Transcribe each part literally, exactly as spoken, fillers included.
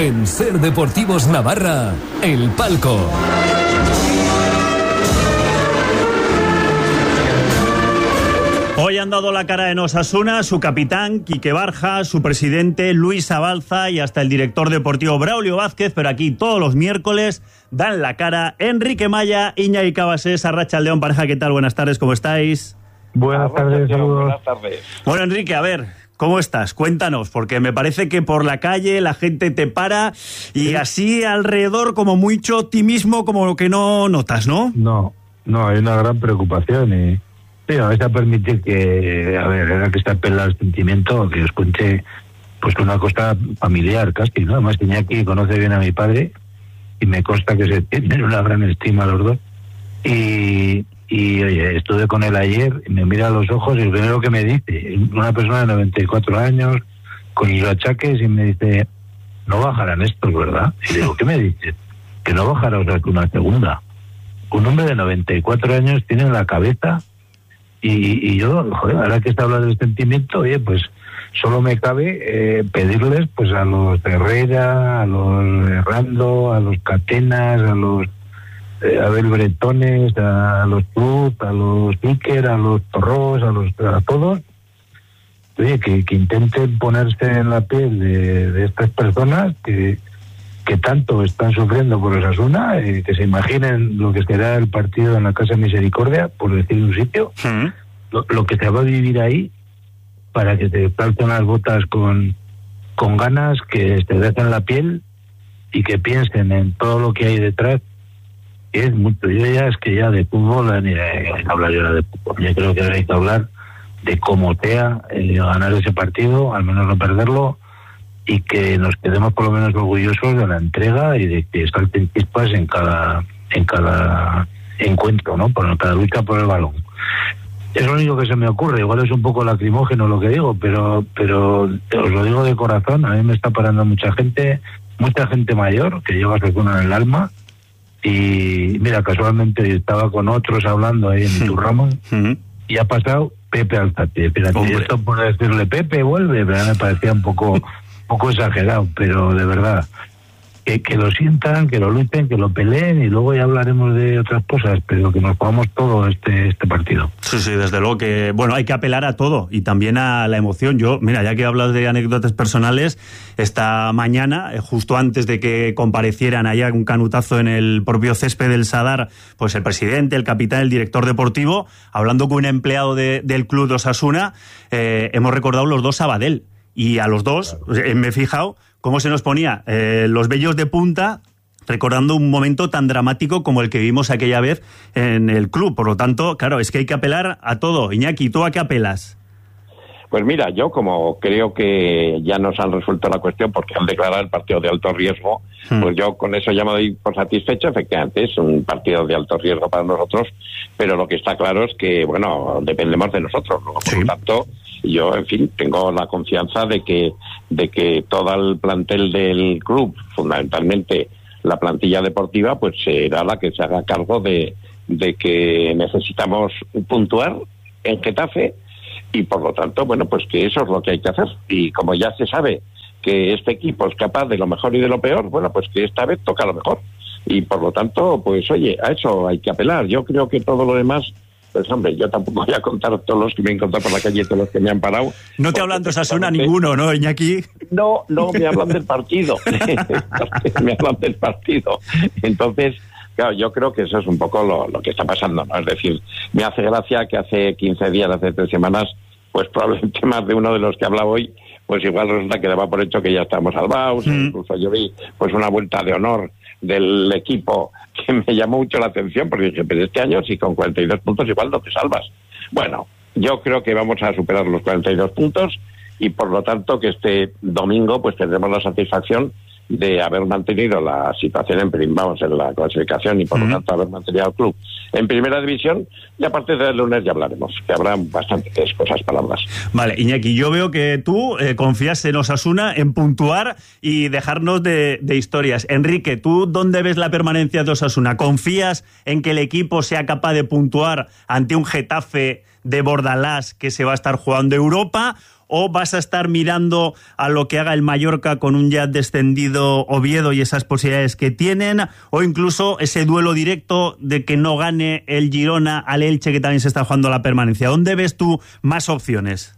En Ser Deportivos Navarra, El Palco. Hoy han dado la cara en Osasuna su capitán, Quique Barja, su presidente, Luis Abalza, y hasta el director deportivo, Braulio Vázquez, pero aquí todos los miércoles dan la cara Enrique Maya, Iñaki Cabasés, Arratsaldeon, pareja, ¿qué tal? Buenas tardes, ¿cómo estáis? Buenas tardes, saludos. Buenas tardes. Bueno, Enrique, a ver, ¿cómo estás? Cuéntanos, porque me parece que por la calle la gente te para y así alrededor como mucho optimismo, como lo que no notas, ¿no? No, no, hay una gran preocupación y... Sí, me vais a permitir que, a ver, era que está pelado el sentimiento, que os cuente pues una cosa familiar casi, ¿no? Además Iñaki conoce bien a mi padre y me consta que se tienen una gran estima los dos. Y, y oye, estuve con él ayer, y me mira a los ojos y lo primero que me dice, una persona de noventa y cuatro años, con sus achaques, y me dice, no bajarán estos, ¿verdad? Y digo, ¿qué me dices? Que no bajará, o sea, que una segunda. Un hombre de noventa y cuatro años tiene en la cabeza... Y, y yo, joder, ahora que está hablando del sentimiento, oye, pues solo me cabe eh, pedirles pues a los Herrera, a los Errando, a los Catenas, a los eh, Abel Bretones, a, a los Cruz, a los Iker, a los Torros, a los a todos, oye, que, que intenten ponerse en la piel de, de estas personas que, que tanto están sufriendo por Osasuna, eh, que se imaginen lo que será el partido en la Casa Misericordia, por decir un sitio, ¿Mm? lo, lo que se va a vivir ahí, para que te planten las botas con, con ganas, que te dejen la piel y que piensen en todo lo que hay detrás. Es mucho. Yo ya es que ya de fútbol, ni de hablar yo de fútbol, yo creo que hay que hablar de cómo sea eh, ganar ese partido, al menos no perderlo, y que nos quedemos por lo menos orgullosos de la entrega y de que salten chispas en cada en cada encuentro, ¿no? Por cada lucha por el balón. Es lo único que se me ocurre. Igual es un poco lacrimógeno lo que digo, pero pero os lo digo de corazón. A mí me está parando mucha gente, mucha gente mayor que lleva Osasuna en el alma. Y mira, casualmente estaba con otros hablando ahí en Iturramón y ha pasado Pepe Alzate. Espérate, esto por decirle Pepe vuelve, pero me parecía un poco poco exagerado, pero de verdad que, que lo sientan, que lo luchen, que lo peleen y luego ya hablaremos de otras cosas, pero que nos jugamos todo este este partido. Sí, sí, desde luego que, bueno, hay que apelar a todo y también a la emoción. Yo, mira, ya que hablas de anécdotas personales, esta mañana, justo antes de que comparecieran allá un canutazo en el propio césped del Sadar, pues el presidente, el capitán, el director deportivo, hablando con un empleado de, del club de Osasuna, eh, hemos recordado los dos Sabadell. Y a los dos, eh, me he fijado cómo se nos ponía eh, los vellos de punta, recordando un momento tan dramático como el que vimos aquella vez en el club. Por lo tanto, claro, es que hay que apelar a todo. Iñaki, ¿tú a qué apelas? Pues mira, yo como creo que ya nos han resuelto la cuestión porque han declarado el partido de alto riesgo, hmm. pues yo con eso ya me doy por satisfecho. Efectivamente es un partido de alto riesgo para nosotros, pero lo que está claro es que, bueno, dependemos de nosotros, ¿no? Por sí. lo tanto, yo, en fin, tengo la confianza de que de que todo el plantel del club, fundamentalmente la plantilla deportiva, pues será la que se haga cargo de, de que necesitamos puntuar en Getafe. Y por lo tanto, bueno, pues que eso es lo que hay que hacer. Y como ya se sabe que este equipo es capaz de lo mejor y de lo peor, bueno, pues que esta vez toca lo mejor. Y por lo tanto, pues oye, a eso hay que apelar. Yo creo que todo lo demás, pues hombre, yo tampoco voy a contar todos los que me he encontrado por la calle, todos los que me han parado. No te hablan de Osasuna ninguno, ¿no, Iñaki? No, no, me hablan del partido. me hablan del partido. Entonces... Claro, yo creo que eso es un poco lo, lo que está pasando, ¿no? Es decir, me hace gracia que hace quince días, hace tres semanas, pues probablemente más de uno de los que hablaba hoy, pues igual resulta que daba por hecho que ya estamos salvados, mm. incluso yo vi pues una vuelta de honor del equipo que me llamó mucho la atención, porque dije, pero este año sí con cuarenta y dos puntos igual no te salvas. Bueno, yo creo que vamos a superar los cuarenta y dos puntos y por lo tanto que este domingo pues tendremos la satisfacción de haber mantenido la situación en prim, vamos, en la clasificación y por lo tanto haber mantenido al club en primera división, y a partir del lunes ya hablaremos, que habrá bastantes cosas para hablar. Vale, Iñaki, yo veo que tú eh, confías en Osasuna, en puntuar y dejarnos de, de historias. Enrique, ¿tú dónde ves la permanencia de Osasuna? ¿Confías en que el equipo sea capaz de puntuar ante un Getafe de Bordalás que se va a estar jugando Europa? o vas a estar mirando a lo que haga el Mallorca con un ya descendido Oviedo y esas posibilidades que tienen, o incluso ese duelo directo de que no gane el Girona al Elche, que también se está jugando la permanencia? ¿Dónde ves tú más opciones?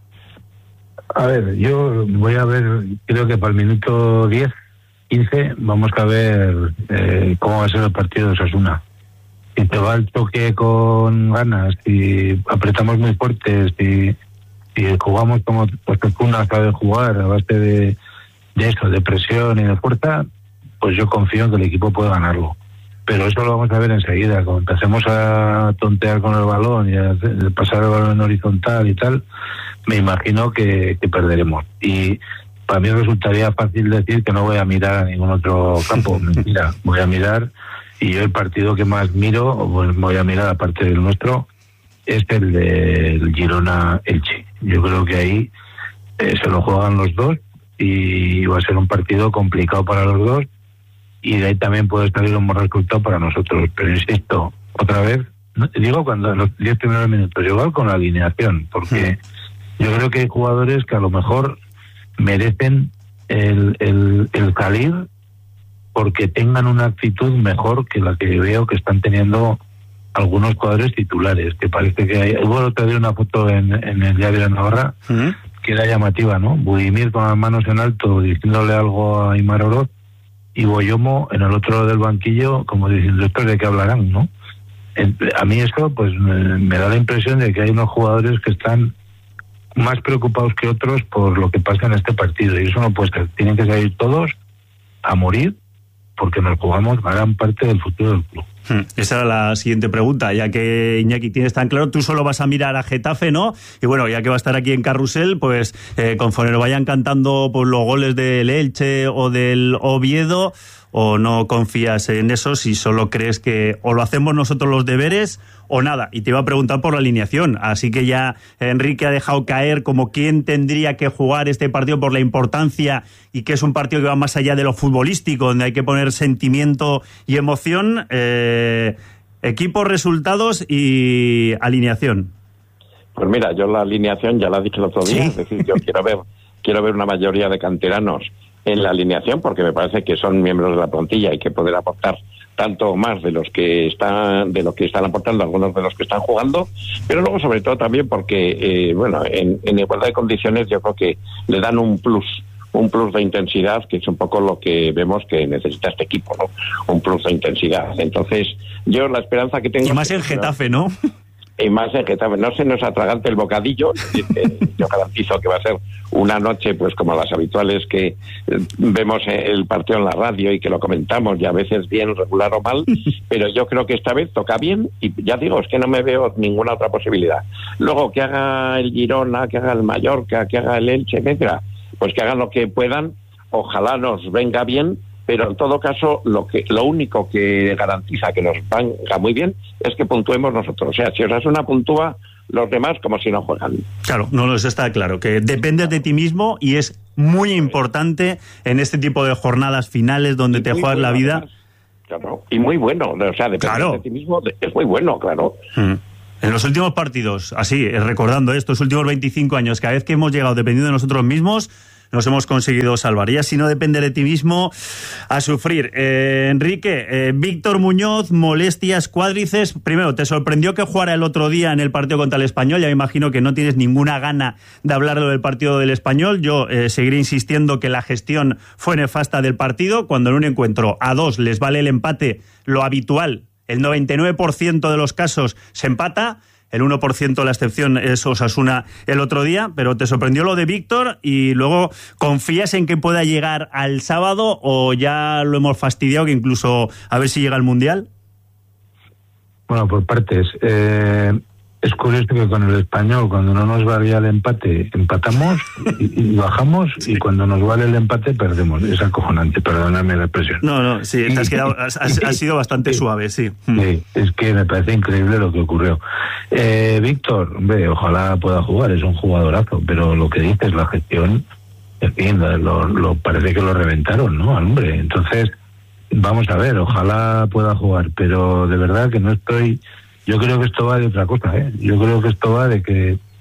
A ver, yo voy a ver, creo que para el minuto diez, quince, vamos a ver eh, cómo va a ser el partido de Osasuna. Si te va el choque con ganas, si apretamos muy fuerte, si, si jugamos como Osasuna sabe jugar a base de, de eso, de presión y de fuerza, pues yo confío en que el equipo puede ganarlo. Pero eso lo vamos a ver enseguida. Cuando empecemos a tontear con el balón y a pasar el balón en horizontal y tal, me imagino que, que perderemos. Y para mí resultaría fácil decir que no voy a mirar a ningún otro campo. Mentira, voy a mirar, y yo el partido que más miro, pues voy a mirar aparte del nuestro, es el del Girona-Elche. Yo creo que ahí eh, se lo juegan los dos y va a ser un partido complicado para los dos, y de ahí también puede salir un buen resultado para nosotros. Pero insisto, otra vez, no, digo cuando en los diez primeros minutos, igual con la alineación, porque sí, yo creo que hay jugadores que a lo mejor merecen el, el, el salir porque tengan una actitud mejor que la que veo que están teniendo algunos jugadores titulares, que parece que hay... Bueno, te doy una foto en, en el diario de Navarra, ¿Mm? que era llamativa, ¿no? Budimir con las manos en alto diciéndole algo a Aimar Oroz, y Boyomo en el otro lado del banquillo como diciendo, ¿estos de qué hablarán, no? A mí eso pues me, me da la impresión de que hay unos jugadores que están más preocupados que otros por lo que pasa en este partido, y eso no puede ser. Tienen que salir todos a morir, porque nos jugamos gran parte del futuro del club. Esa era la siguiente pregunta, ya que Iñaki tienes tan claro, tú solo vas a mirar a Getafe, ¿no? Y bueno, ya que va a estar aquí en Carrusel, pues eh, conforme lo vayan cantando pues, los goles del Elche o del Oviedo, o no confías en eso, si solo crees que o lo hacemos nosotros los deberes o nada. Y te iba a preguntar por la alineación, así que ya Enrique ha dejado caer como quién tendría que jugar este partido por la importancia, y que es un partido que va más allá de lo futbolístico, donde hay que poner sentimiento y emoción. Eh, equipos, resultados y alineación. Pues mira, yo la alineación ya la dije el otro día, ¿sí? Es decir, yo quiero ver quiero ver una mayoría de canteranos en la alineación, porque me parece que son miembros de la plantilla y que poder aportar tanto más de los que están de lo que están aportando algunos de los que están jugando, pero luego sobre todo también porque eh, bueno, en, en igualdad de condiciones yo creo que le dan un plus un plus de intensidad, que es un poco lo que vemos que necesita este equipo, ¿no? Un plus de intensidad. Entonces, yo la esperanza que tengo... Y más en Getafe, ¿no? Y más en Getafe. No se nos atragante el bocadillo. Yo garantizo que va a ser una noche, pues como las habituales, que vemos el partido en la radio y que lo comentamos, y a veces bien, regular o mal, pero yo creo que esta vez toca bien, y ya digo, es que no me veo ninguna otra posibilidad. Luego, que haga el Girona, que haga el Mallorca, que haga el Elche, etcétera, pues que hagan lo que puedan, ojalá nos venga bien, pero en todo caso lo que lo único que garantiza que nos venga muy bien es que puntuemos nosotros. O sea, si Osasuna puntúa, los demás como si no juegan. Claro, no, no, eso está claro, que dependes de ti mismo, y es muy importante en este tipo de jornadas finales donde y te juegas bueno, la vida. Además, claro, y muy bueno, o sea, depender claro. de ti mismo es muy bueno, claro. Mm. En los últimos partidos, así, recordando estos últimos veinticinco años, cada vez que hemos llegado dependiendo de nosotros mismos, nos hemos conseguido salvar. Ya si no depende de ti mismo, a sufrir. Eh, Enrique, eh, Víctor Muñoz, molestias cuádriceps. Primero, ¿te sorprendió que jugara el otro día en el partido contra el Español? Ya me imagino que no tienes ninguna gana de hablar del partido del Español. Yo eh, seguiré insistiendo que la gestión fue nefasta del partido. Cuando en un encuentro a dos les vale el empate, lo habitual, el noventa y nueve por ciento de los casos se empata. El uno por ciento la excepción es Osasuna el otro día, pero ¿te sorprendió lo de Víctor? Y luego, ¿confías en que pueda llegar al sábado o ya lo hemos fastidiado, que incluso a ver si llega al Mundial? Bueno, por partes. Eh, es curioso que con el Español, cuando no nos valía el empate, empatamos y, y bajamos, sí. Y cuando nos vale el empate, perdemos. Es acojonante, perdóname la expresión. No, no, sí, te has quedado, has, has sido bastante sí. suave, sí. Sí, es que me parece increíble lo que ocurrió. Eh, Víctor, hombre, ojalá pueda jugar, es un jugadorazo, pero lo que dices, la gestión, en fin, lo, lo, parece que lo reventaron, ¿no? Al hombre. Entonces, vamos a ver, ojalá pueda jugar, pero de verdad que no estoy... Yo creo que esto va de otra cosa, ¿eh? Yo creo que esto va de que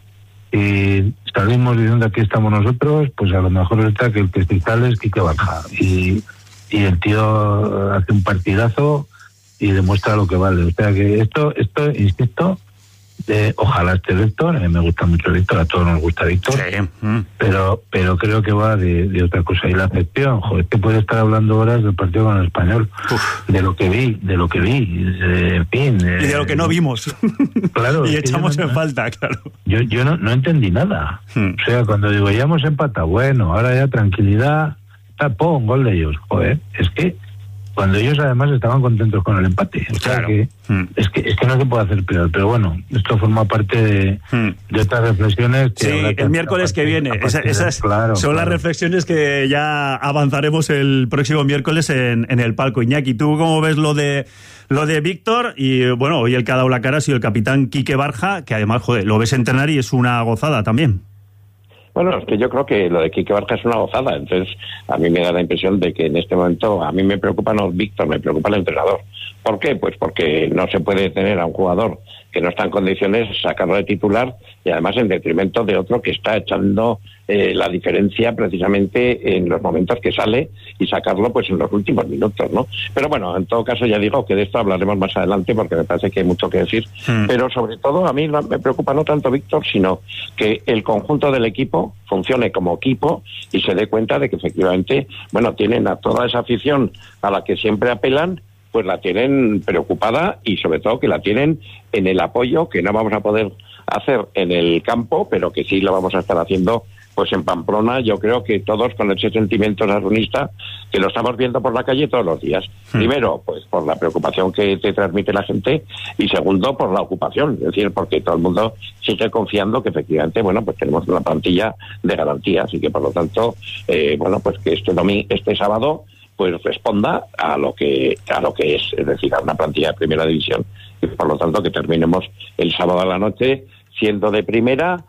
y salimos diciendo aquí estamos nosotros, pues a lo mejor está que el que se sale es Quique Barja. Y, y el tío hace un partidazo y demuestra lo que vale. O sea que esto, esto insisto, de, ojalá esté Víctor, a mí me gusta mucho Víctor, a todos nos gusta Víctor, sí. mm. pero pero creo que va de, de otra cosa. Y la acepción, joder, que puede estar hablando horas del partido con el Español, Uf. de lo que vi, de lo que vi, de, en fin. De, y de lo que no vimos. Claro. y echamos no, en falta, claro. Yo, yo no, no entendí nada. Hmm. O sea, cuando digo, ya hemos empatado, bueno, ahora ya tranquilidad, tapó un gol de ellos. Joder, es que cuando ellos además estaban contentos con el empate. O sea, claro. que, mm. es que es que no se puede hacer peor. Pero bueno, esto forma parte de, mm. de estas reflexiones. Que sí, que el miércoles que viene. Esa, esas claro, son claro. las reflexiones que ya avanzaremos el próximo miércoles en, en el palco. Iñaki, ¿tú cómo ves lo de lo de Víctor? Y bueno, hoy el que ha dado la cara ha sido el capitán Quique Barja, que además, joder, lo ves entrenar y es una gozada también. Bueno, es que yo creo que lo de Quique Barja es una gozada, entonces a mí me da la impresión de que en este momento a mí me preocupa no Víctor, me preocupa el entrenador. ¿Por qué? Pues porque no se puede tener a un jugador que no está en condiciones sacarlo de titular y además en detrimento de otro que está echando eh, la diferencia precisamente en los momentos que sale y sacarlo pues en los últimos minutos, ¿no? Pero bueno, en todo caso ya digo que de esto hablaremos más adelante porque me parece que hay mucho que decir, mm. pero sobre todo a mí me preocupa no tanto Víctor, sino que el conjunto del equipo funcione como equipo y se dé cuenta de que efectivamente, bueno, tienen a toda esa afición a la que siempre apelan, pues la tienen preocupada y sobre todo que la tienen en el apoyo que no vamos a poder hacer en el campo, pero que sí lo vamos a estar haciendo pues en Pamplona. Yo creo que todos con ese sentimiento sarunista que lo estamos viendo por la calle todos los días. Hmm. Primero, pues por la preocupación que te transmite la gente y segundo, por la ocupación, es decir, porque todo el mundo sigue confiando que efectivamente, bueno, pues tenemos una plantilla de garantía, así que por lo tanto, eh, bueno, pues que este domingo, este sábado pues responda a lo que a lo que es, es decir, a una plantilla de primera división y por lo tanto que terminemos el sábado a la noche siendo de primera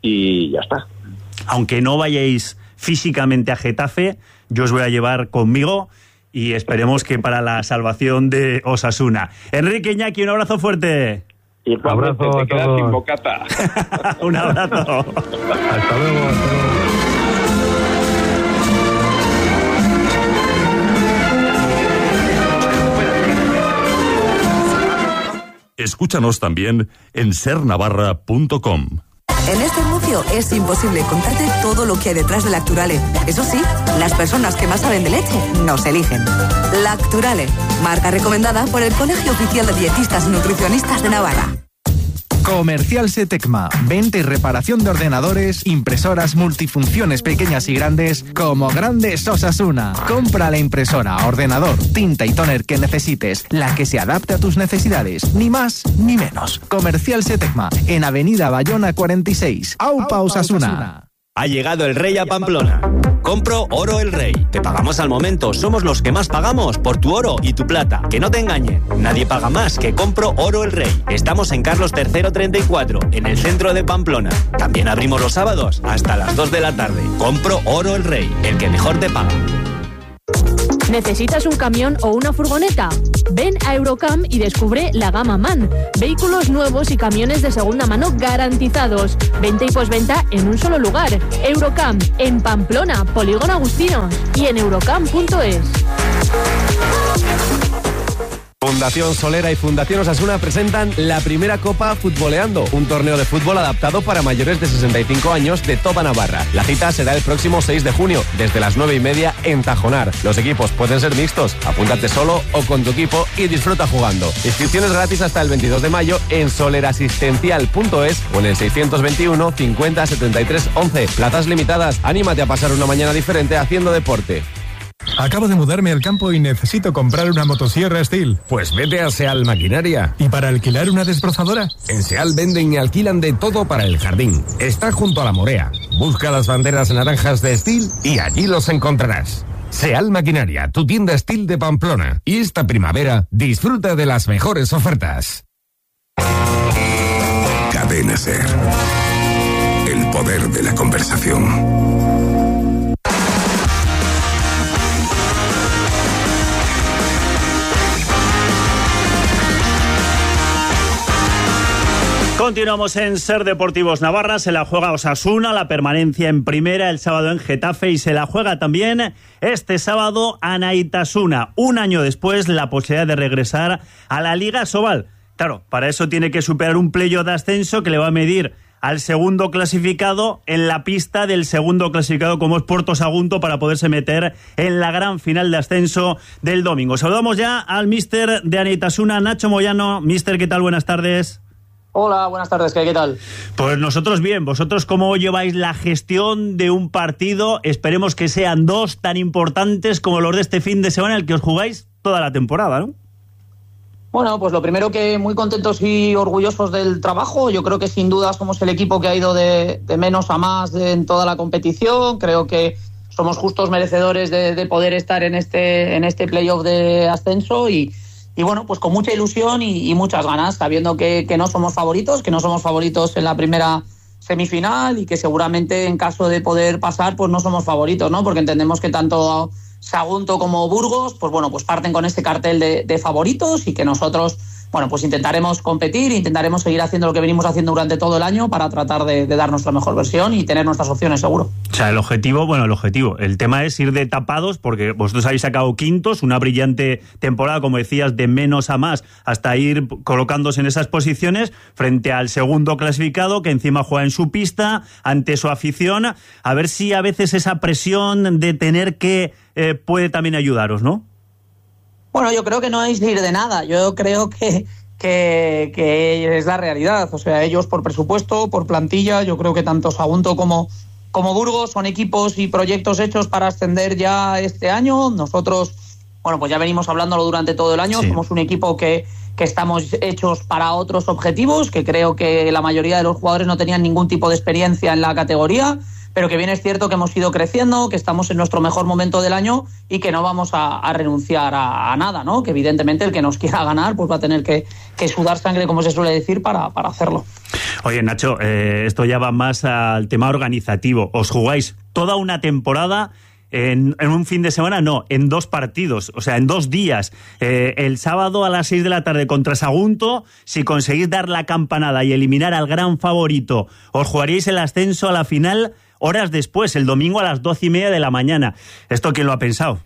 y ya está. Aunque no vayáis físicamente a Getafe, yo os voy a llevar conmigo y esperemos que para la salvación de Osasuna. Enrique, Iñaki, un abrazo fuerte. Y un abrazo, te quedas sin bocata. Un abrazo. Hasta luego. Hasta luego. Escúchanos también en ser navarra punto com. En este anuncio es imposible contarte todo lo que hay detrás de Lacturale. Eso sí, las personas que más saben de leche nos eligen. Lacturale, marca recomendada por el Colegio Oficial de Dietistas y Nutricionistas de Navarra. Comercial Setecma, venta y reparación de ordenadores, impresoras multifunciones pequeñas y grandes, como Grandes Osasuna. Compra la impresora, ordenador, tinta y tóner que necesites, la que se adapte a tus necesidades, ni más ni menos. Comercial Setecma, en Avenida Bayona cuarenta y seis, Aupa, Osasuna. Ha llegado el Rey a Pamplona. Compro Oro El Rey. Te pagamos al momento. Somos los que más pagamos por tu oro y tu plata. Que no te engañen. Nadie paga más que Compro Oro El Rey. Estamos en Carlos tercero treinta y cuatro, en el centro de Pamplona. También abrimos los sábados hasta las dos de la tarde. Compro Oro El Rey, el que mejor te paga. ¿Necesitas un camión o una furgoneta? Ven a Eurocam y descubre la gama MAN. Vehículos nuevos y camiones de segunda mano garantizados. Venta y posventa en un solo lugar. Eurocam, en Pamplona, Polígono Agustinos y en eurocam punto es. Fundación Solera y Fundación Osasuna presentan la primera Copa Futboleando, un torneo de fútbol adaptado para mayores de sesenta y cinco años de toda Navarra. La cita será el próximo seis de junio, desde las nueve y media en Tajonar. Los equipos pueden ser mixtos, apúntate solo o con tu equipo y disfruta jugando. Inscripciones gratis hasta el veintidós de mayo en solerasistencial punto es o en el seiscientos veintiuno cincuenta setenta y tres once. Plazas limitadas, anímate a pasar una mañana diferente haciendo deporte. Acabo de mudarme al campo y necesito comprar una motosierra Steel. Pues vete a Seal Maquinaria. ¿Y para alquilar una desbrozadora? En Seal venden y alquilan de todo para el jardín. Está junto a la Morea. Busca las banderas naranjas de Steel y allí los encontrarás. Seal Maquinaria, tu tienda Steel de Pamplona. Y esta primavera disfruta de las mejores ofertas. Cadena Ser. El poder de la conversación. Continuamos en Ser Deportivos Navarra. Se la juega Osasuna, la permanencia en primera el sábado en Getafe, y se la juega también este sábado Anaitasuna. Un año después, la posibilidad de regresar a la Liga Sobal. Claro, para eso tiene que superar un playoff de ascenso que le va a medir al segundo clasificado en la pista del segundo clasificado, como es Puerto Sagunto, para poderse meter en la gran final de ascenso del domingo. Saludamos ya al míster de Anaitasuna, Nacho Moyano. Míster, ¿qué tal? Buenas tardes. Hola, buenas tardes, ¿qué, qué tal? Pues nosotros bien. ¿Vosotros cómo lleváis la gestión de un partido? Esperemos que sean dos tan importantes como los de este fin de semana, el que os jugáis toda la temporada, ¿no? Bueno, pues lo primero, que muy contentos y orgullosos del trabajo. Yo creo que sin duda somos el equipo que ha ido de, de menos a más en toda la competición. Creo que somos justos merecedores de, de poder estar en este, en este playoff de ascenso y, y bueno, pues con mucha ilusión y, y muchas ganas, sabiendo que, que no somos favoritos, que no somos favoritos en la primera semifinal y que seguramente en caso de poder pasar, pues no somos favoritos, ¿no? Porque entendemos que tanto Sagunto como Burgos, pues bueno, pues parten con este cartel de, de favoritos y que nosotros, bueno, pues intentaremos competir, intentaremos seguir haciendo lo que venimos haciendo durante todo el año para tratar de, de dar nuestra mejor versión y tener nuestras opciones, seguro. O sea, el objetivo, bueno, el objetivo, el tema es ir de tapados, porque vosotros habéis sacado quintos, una brillante temporada, como decías, de menos a más, hasta ir colocándose en esas posiciones frente al segundo clasificado, que encima juega en su pista, ante su afición. A ver si a veces esa presión de tener que eh, puede también ayudaros, ¿no? Bueno, yo creo que no es ir de nada. Yo creo que, que, que es la realidad. O sea, ellos por presupuesto, por plantilla, yo creo que tanto Sagunto como, como Burgos son equipos y proyectos hechos para ascender ya este año. Nosotros, bueno, pues ya venimos hablándolo durante todo el año. Sí. Somos un equipo que, que estamos hechos para otros objetivos, que creo que la mayoría de los jugadores no tenían ningún tipo de experiencia en la categoría, pero que bien es cierto que hemos ido creciendo, que estamos en nuestro mejor momento del año y que no vamos a, a renunciar a, a nada, ¿no? Que evidentemente el que nos quiera ganar pues va a tener que, que sudar sangre, como se suele decir, para, para hacerlo. Oye, Nacho, eh, esto ya va más al tema organizativo. ¿Os jugáis toda una temporada en, en un fin de semana? No, en dos partidos, o sea, en dos días. Eh, el sábado a las seis de la tarde contra Sagunto, si conseguís dar la campanada y eliminar al gran favorito, os jugaríais el ascenso a la final horas después, el domingo a las doce y media de la mañana. ¿Esto quién lo ha pensado?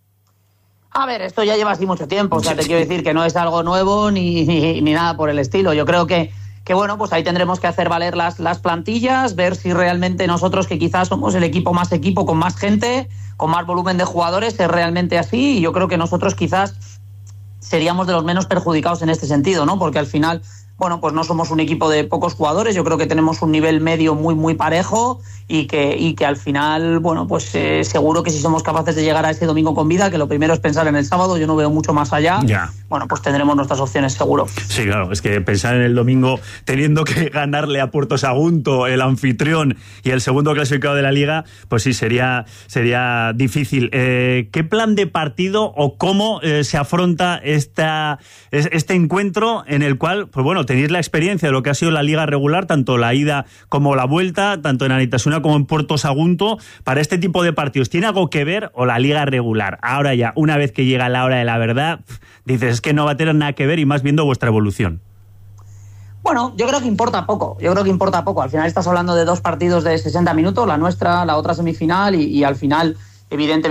A ver, esto ya lleva así mucho tiempo, o sea, te quiero decir que no es algo nuevo ni, ni, ni nada por el estilo. Yo creo que, que bueno, pues ahí tendremos que hacer valer las, las plantillas, ver si realmente nosotros, que quizás somos el equipo más equipo, con más gente, con más volumen de jugadores, es realmente así. Y yo creo que nosotros quizás seríamos de los menos perjudicados en este sentido, ¿no? Porque al final, bueno, pues no somos un equipo de pocos jugadores, yo creo que tenemos un nivel medio muy, muy parejo y que, y que al final, bueno, pues eh, seguro que si somos capaces de llegar a ese domingo con vida, que lo primero es pensar en el sábado, yo no veo mucho más allá, ya. Bueno, pues tendremos nuestras opciones seguro. Sí, claro, es que pensar en el domingo teniendo que ganarle a Puerto Sagunto, el anfitrión y el segundo clasificado de la Liga, pues sí, sería, sería difícil. Eh, ¿Qué plan de partido o cómo eh, se afronta esta, este encuentro en el cual, pues bueno, tenéis la experiencia de lo que ha sido la Liga regular, tanto la ida como la vuelta, tanto en Anaitasuna como en Puerto Sagunto, para este tipo de partidos? ¿Tiene algo que ver o la Liga regular? Ahora ya, una vez que llega la hora de la verdad, dices, es que no va a tener nada que ver, y más viendo vuestra evolución. Bueno, yo creo que importa poco, yo creo que importa poco. Al final estás hablando de dos partidos de sesenta minutos, la nuestra, la otra semifinal, y, y al final, evidentemente,